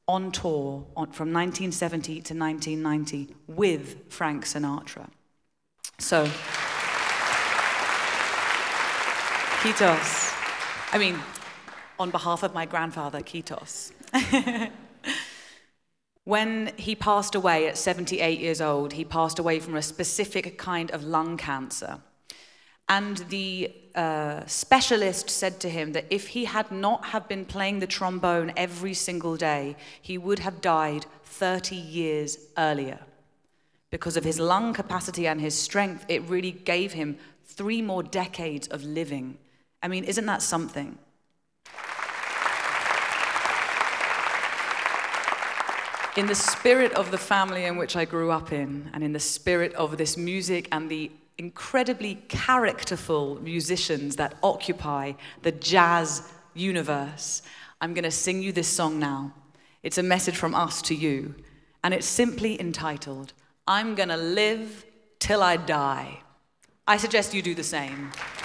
on tour from 1970 to 1990 with Frank Sinatra. So, Kitos. I mean, on behalf of my grandfather, Kitos. When he passed away at 78 years old, he passed away from a specific kind of lung cancer. And the specialist said to him that if he had not have been playing the trombone every single day, he would have died 30 years earlier. Because of his lung capacity and his strength, it really gave him 3 more decades of living. I mean, isn't that something? In the spirit of the family in which I grew up in, and in the spirit of this music and the incredibly characterful musicians that occupy the jazz universe, I'm going to sing you this song now. It's a message from us to you, and it's simply entitled, I'm Gonna Live Till I Die. I suggest you do the same.